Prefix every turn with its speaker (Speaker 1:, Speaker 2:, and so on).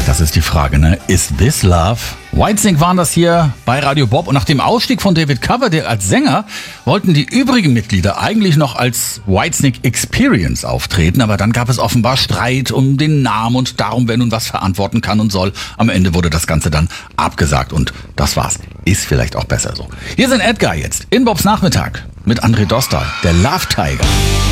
Speaker 1: das ist die Frage, ne? Is this love? Whitesnake waren das hier bei Radio Bob und nach dem Ausstieg von David Coverdale als Sänger wollten die übrigen Mitglieder eigentlich noch als Whitesnake Experience auftreten, aber dann gab es offenbar Streit um den Namen und darum, wer nun was verantworten kann und soll. Am Ende wurde das Ganze dann abgesagt und das war's. Ist vielleicht auch besser so. Hier sind Edgar jetzt in Bobs Nachmittag mit André Dostal, der Love Tiger.